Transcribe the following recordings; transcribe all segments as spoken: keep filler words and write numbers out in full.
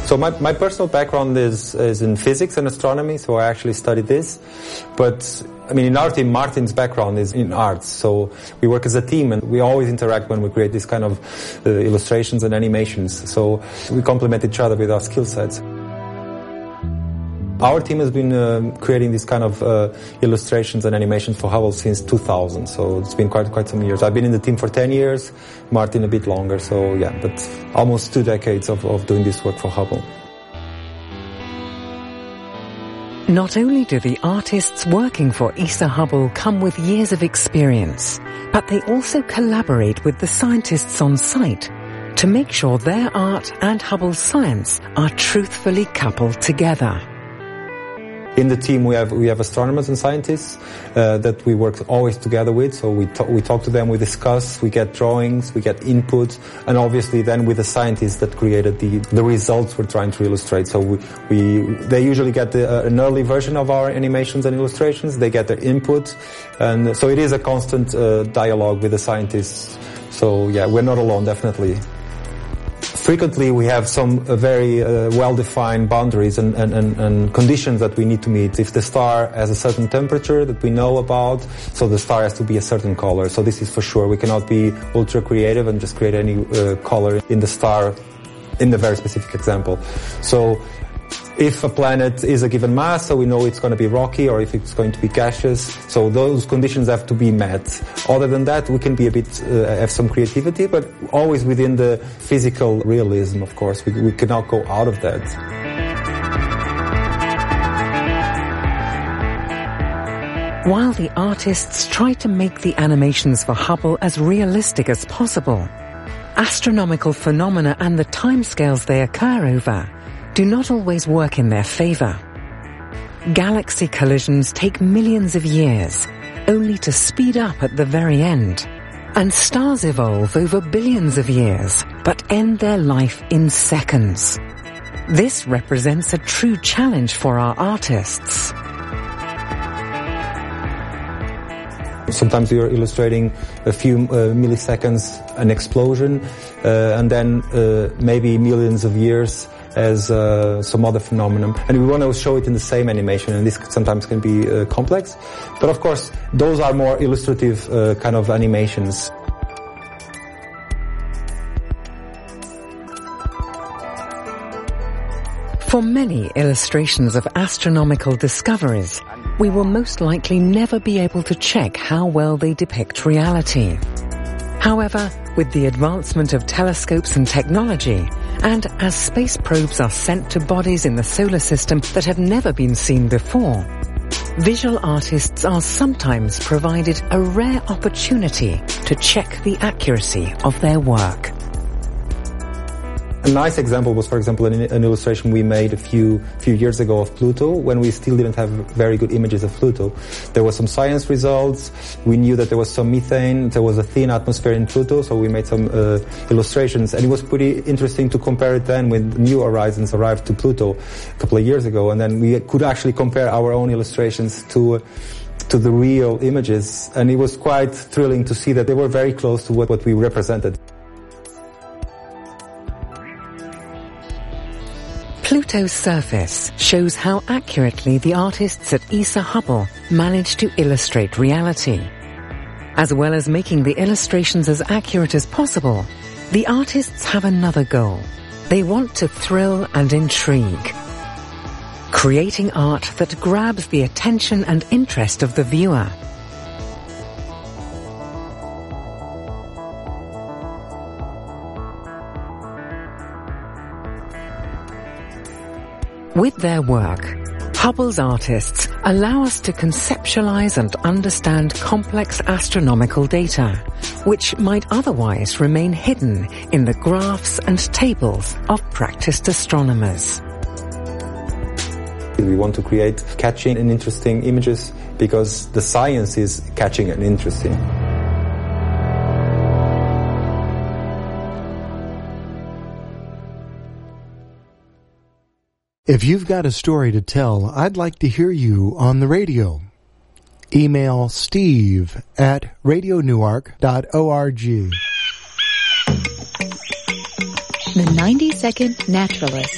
So my, my personal background is, is in physics and astronomy, so I actually studied this. But, I mean, in our team, Martin's background is in arts, so we work as a team and we always interact when we create these kind of uh, illustrations and animations. So we complement each other with our skill sets. Our team has been uh, creating these kind of uh, illustrations and animations for Hubble since two thousand, so it's been quite quite some years. I've been in the team for ten years, Martin a bit longer, so yeah, but almost two decades of, of doing this work for Hubble. Not only do the artists working for E S A Hubble come with years of experience, but they also collaborate with the scientists on site to make sure their art and Hubble's science are truthfully coupled together. In the team we have we have astronomers and scientists uh, that we work always together with. So we talk, we talk to them, we discuss, we get drawings, we get input, and obviously then with the scientists that created the the results we're trying to illustrate. So we, we they usually get the, uh, an early version of our animations and illustrations. They get their input, and so it is a constant uh, dialogue with the scientists. So yeah, we're not alone, definitely. Frequently we have some uh, very uh, well-defined boundaries and, and, and, and conditions that we need to meet. If the star has a certain temperature that we know about, so the star has to be a certain color. So this is for sure. We cannot be ultra creative and just create any uh, color in the star in the very specific example. So if a planet is a given mass, so we know it's going to be rocky, or if it's going to be gaseous, so those conditions have to be met. Other than that, we can be a bit, uh, have some creativity, but always within the physical realism, of course. We, we cannot go out of that. While the artists try to make the animations for Hubble as realistic as possible, astronomical phenomena and the timescales they occur over do not always work in their favor. Galaxy collisions take millions of years, only to speed up at the very end. And stars evolve over billions of years, but end their life in seconds. This represents a true challenge for our artists. Sometimes you're illustrating a few uh, milliseconds, an explosion, uh, and then uh, maybe millions of years as uh, some other phenomenon. And we want to show it in the same animation, and this sometimes can be uh, complex. But of course, those are more illustrative uh, kind of animations. For many illustrations of astronomical discoveries, we will most likely never be able to check how well they depict reality. However, with the advancement of telescopes and technology, and as space probes are sent to bodies in the solar system that have never been seen before, visual artists are sometimes provided a rare opportunity to check the accuracy of their work. A nice example was, for example, an, an illustration we made a few few years ago of Pluto, when we still didn't have very good images of Pluto. There were some science results. We knew that there was some methane. There was a thin atmosphere in Pluto, so we made some uh, illustrations. And it was pretty interesting to compare it then when New Horizons arrived to Pluto a couple of years ago. And then we could actually compare our own illustrations to... Uh, to the real images. And it was quite thrilling to see that they were very close to what, what we represented. Pluto's surface shows how accurately the artists at E S A Hubble managed to illustrate reality. As well as making the illustrations as accurate as possible, the artists have another goal. They want to thrill and intrigue, creating art that grabs the attention and interest of the viewer. With their work, Hubble's artists allow us to conceptualize and understand complex astronomical data, which might otherwise remain hidden in the graphs and tables of practiced astronomers. We want to create catching and interesting images because the science is catching and interesting. If you've got a story to tell, I'd like to hear you on the radio. Email steve at radio newark dot org. The ninety second Naturalist.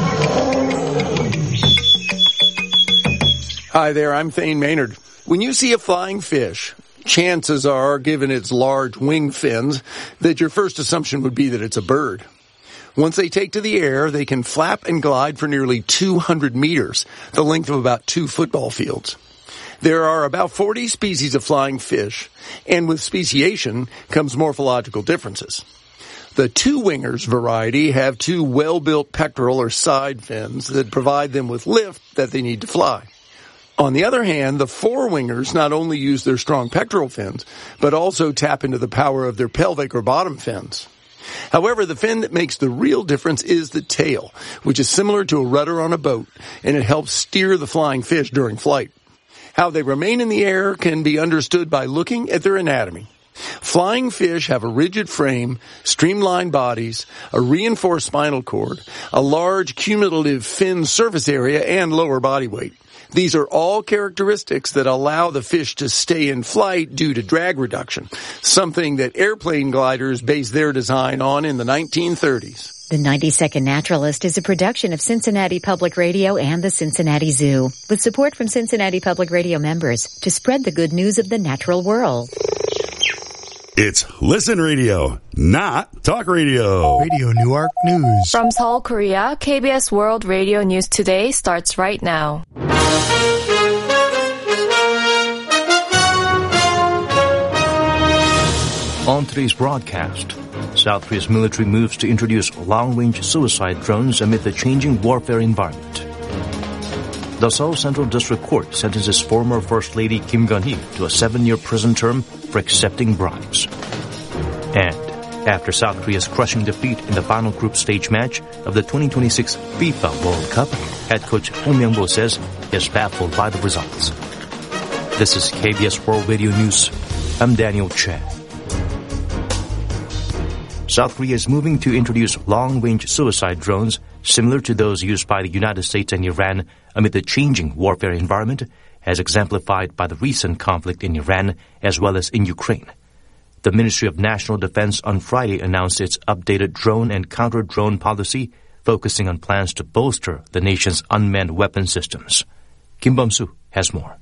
Hi there, I'm Thane Maynard. When you see a flying fish, chances are, given its large wing fins, that your first assumption would be that it's a bird. Once they take to the air, they can flap and glide for nearly two hundred meters, the length of about two football fields. There are about forty species of flying fish, and with speciation comes morphological differences. The two-wingers variety have two well-built pectoral or side fins that provide them with lift that they need to fly. On the other hand, the four-wingers not only use their strong pectoral fins, but also tap into the power of their pelvic or bottom fins. However, the fin that makes the real difference is the tail, which is similar to a rudder on a boat, and it helps steer the flying fish during flight. How they remain in the air can be understood by looking at their anatomy. Flying fish have a rigid frame, streamlined bodies, a reinforced spinal cord, a large cumulative fin surface area, and lower body weight. These are all characteristics that allow the fish to stay in flight due to drag reduction, something that airplane gliders based their design on in the nineteen thirties. The ninety second Naturalist is a production of Cincinnati Public Radio and the Cincinnati Zoo, with support from Cincinnati Public Radio members to spread the good news of the natural world. It's Listen Radio, not Talk Radio. Radio Newark News. From Seoul, Korea, K B S World Radio News Today starts right now. On today's broadcast, South Korea's military moves to introduce long-range suicide drones amid the changing warfare environment. The Seoul Central District Court sentences former First Lady Kim Gun-hee to a seven-year prison term for accepting bribes. And after South Korea's crushing defeat in the final group stage match of the twenty twenty-six FIFA World Cup, head coach Hong Myung-bo says he is baffled by the results. This is K B S World Radio News. I'm Daniel Chen. South Korea is moving to introduce long-range suicide drones similar to those used by the United States and Iran amid the changing warfare environment, as exemplified by the recent conflict in Iran as well as in Ukraine. The Ministry of National Defense on Friday announced its updated drone and counter-drone policy, focusing on plans to bolster the nation's unmanned weapon systems. Kim Bum-soo has more.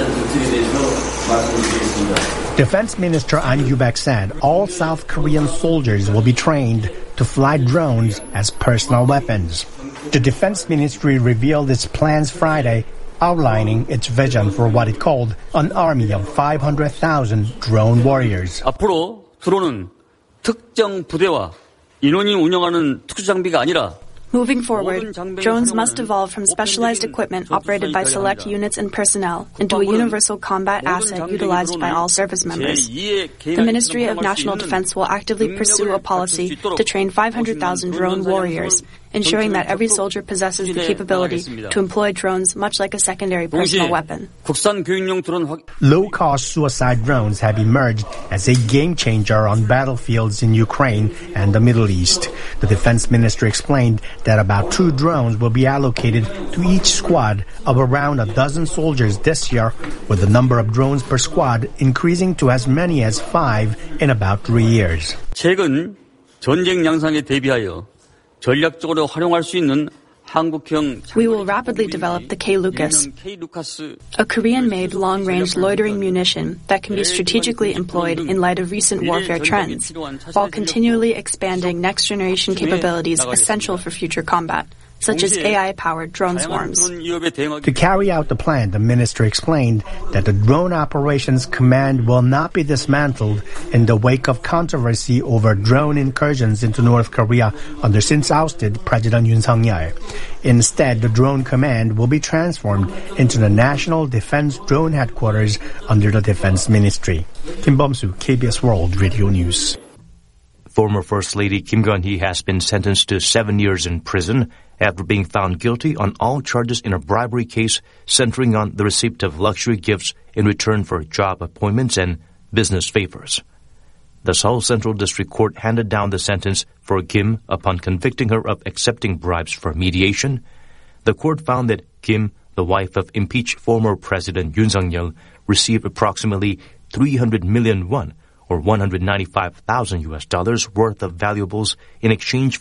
Defense Minister An Yu-baek said all South Korean soldiers will be trained to fly drones as personal weapons. The Defense Ministry revealed its plans Friday, outlining its vision for what it called an army of five hundred thousand drone warriors. 앞으로 드론은 특정 부대와 인원이 운영하는 특수 장비가 아니라 Moving forward, drones must evolve from specialized equipment operated by select units and personnel into a universal combat asset utilized by all service members. The Ministry of National Defense will actively pursue a policy to train five hundred thousand drone warriors, ensuring that every soldier possesses the capability to employ drones much like a secondary personal weapon. Low-cost suicide drones have emerged as a game-changer on battlefields in Ukraine and the Middle East. The Defense Ministry explained that about two drones will be allocated to each squad of around a dozen soldiers this year, with the number of drones per squad increasing to as many as five in about three years. 최근 전쟁 양상에 대비하여 전략적으로 활용할 수 있는 We will rapidly develop the K-Lucas, a Korean-made long-range loitering munition that can be strategically employed in light of recent warfare trends, while continually expanding next-generation capabilities essential for future combat, such as A I-powered drone swarms. To carry out the plan, the minister explained that the Drone Operations Command will not be dismantled in the wake of controversy over drone incursions into North Korea under since-ousted President Yoon Suk-yeol. Instead, the Drone Command will be transformed into the National Defense Drone Headquarters under the Defense Ministry. Kim Bum-soo, K B S World Radio News. Former First Lady Kim Gun-hee has been sentenced to seven years in prison after being found guilty on all charges in a bribery case centering on the receipt of luxury gifts in return for job appointments and business favors. The Seoul Central District Court handed down the sentence for Kim upon convicting her of accepting bribes for mediation. The court found that Kim, the wife of impeached former President Yoon Suk-yeol, received approximately three hundred million won, or one hundred ninety-five thousand U S dollars worth of valuables in exchange for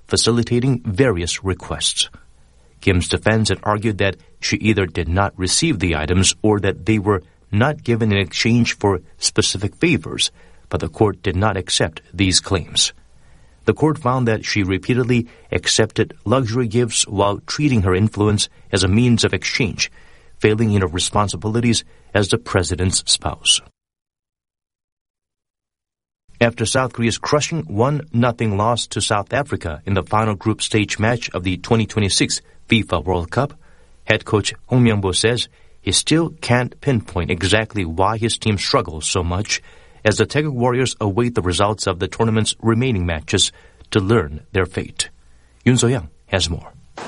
facilitating various requests. Kim's defense had argued that she either did not receive the items or that they were not given in exchange for specific favors, but the court did not accept these claims. The court found that she repeatedly accepted luxury gifts while treating her influence as a means of exchange, failing in her responsibilities as the president's spouse. After South Korea's crushing one nothing loss to South Africa in the final group stage match of the twenty twenty-six FIFA World Cup, head coach Hong Myung-bo says he still can't pinpoint exactly why his team struggles so much as the Taeguk Warriors await the results of the tournament's remaining matches to learn their fate. Yoon So-young has more.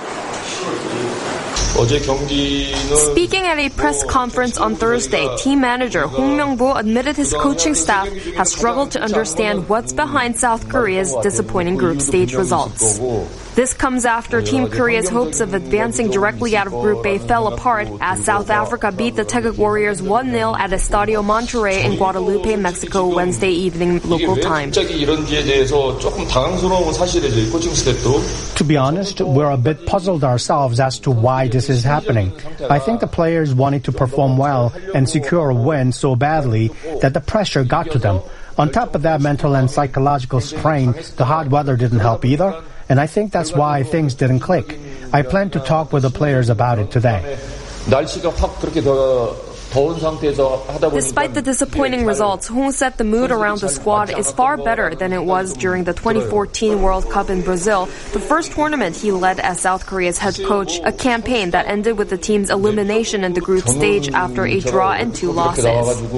Speaking at a press conference on Thursday, team manager Hong Myung-bo admitted his coaching staff has struggled to understand what's behind South Korea's disappointing group stage results. This comes after Team Korea's hopes of advancing directly out of Group A fell apart as South Africa beat the Taeguk Warriors one nil at Estadio Monterrey in Guadalupe, Mexico, Wednesday evening local time. To be honest, we're a bit puzzled ourselves as to why this is happening. I think the players wanted to perform well and secure a win so badly that the pressure got to them. On top of that mental and psychological strain, the hot weather didn't help either. And I think that's why things didn't click. I plan to talk with the players about it today. Despite the disappointing results, Hong said the mood around the squad is far better than it was during the twenty fourteen World Cup in Brazil, the first tournament he led as South Korea's head coach, a campaign that ended with the team's elimination in the group stage after a draw and two losses.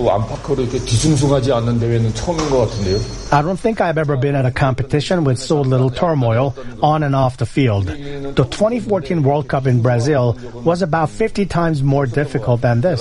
I don't think I've ever been at a competition with so little turmoil on and off the field. The twenty fourteen World Cup in Brazil was about fifty times more difficult than this.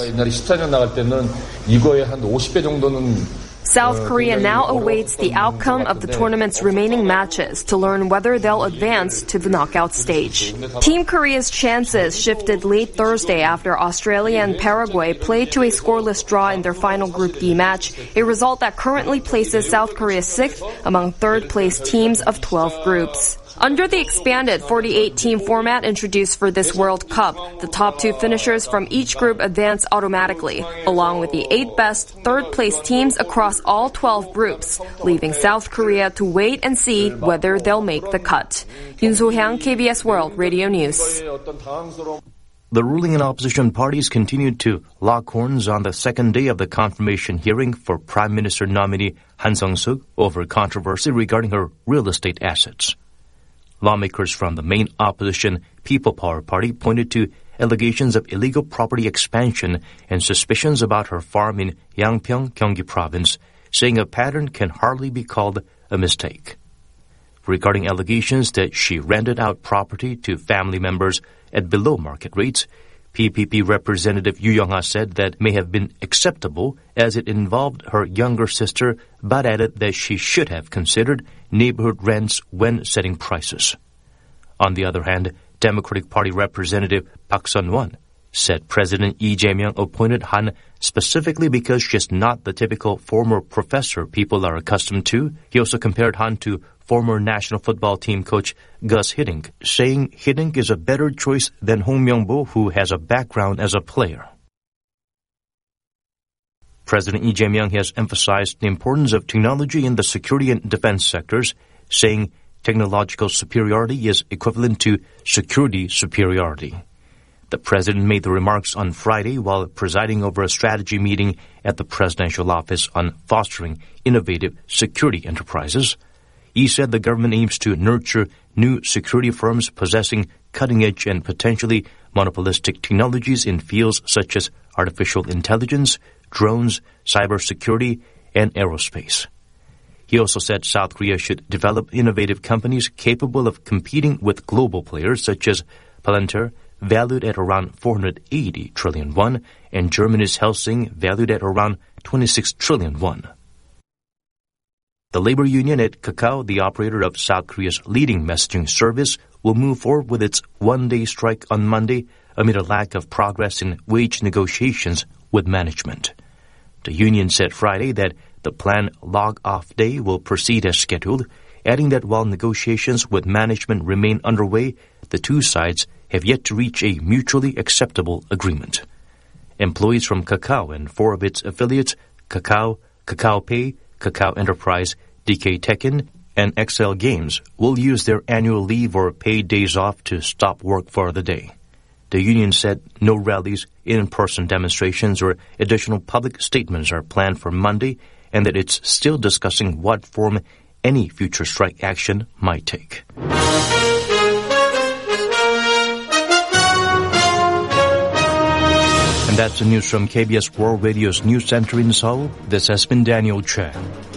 South Korea now awaits the outcome of the tournament's remaining matches to learn whether they'll advance to the knockout stage. Team Korea's chances shifted late Thursday after Australia and Paraguay played to a scoreless draw in their final Group D match, a result that currently places South Korea sixth among third-place teams of twelve groups. Under the expanded forty-eight team format introduced for this World Cup, the top two finishers from each group advance automatically, along with the eight best third-place teams across all twelve groups, leaving South Korea to wait and see whether they'll make the cut. Yoon So-hyang, K B S World Radio News. The ruling and opposition parties continued to lock horns on the second day of the confirmation hearing for Prime Minister nominee Han Sung-suk over controversy regarding her real estate assets. Lawmakers from the main opposition People Power Party pointed to allegations of illegal property expansion and suspicions about her farm in Yangpyeong, Gyeonggi Province, saying a pattern can hardly be called a mistake. Regarding allegations that she rented out property to family members at below market rates, P P P Representative Yu Young-ha said that may have been acceptable as it involved her younger sister, but added that she should have considered neighborhood rents when setting prices. On the other hand, Democratic Party Representative Park Sun-won said President Lee Jae-myung appointed Han specifically because she's not the typical former professor people are accustomed to. He also compared Han to former national football team coach Gus Hiddink, saying Hiddink is a better choice than Hong Myung-bo, who has a background as a player. President Lee Jae-myung has emphasized the importance of technology in the security and defense sectors, saying technological superiority is equivalent to security superiority. The president made the remarks on Friday while presiding over a strategy meeting at the presidential office on fostering innovative security enterprises. He said the government aims to nurture new security firms possessing cutting-edge and potentially monopolistic technologies in fields such as artificial intelligence, drones, cybersecurity, and aerospace. He also said South Korea should develop innovative companies capable of competing with global players such as Palantir, valued at around four hundred eighty trillion won, and Germany's Helsing, valued at around twenty-six trillion won. The labor union at Kakao, the operator of South Korea's leading messaging service, will move forward with its one-day strike on Monday amid a lack of progress in wage negotiations with management. The union said Friday that the planned log-off day will proceed as scheduled, adding that while negotiations with management remain underway, the two sides have yet to reach a mutually acceptable agreement. Employees from Kakao and four of its affiliates, Kakao, Kakao Pay, Kakao Enterprise, D K Tekken, and X L Games, will use their annual leave or paid days off to stop work for the day. The union said no rallies, in-person demonstrations, or additional public statements are planned for Monday, and that it's still discussing what form any future strike action might take. And that's the news from K B S World Radio's News Center in Seoul. This has been Daniel Chen.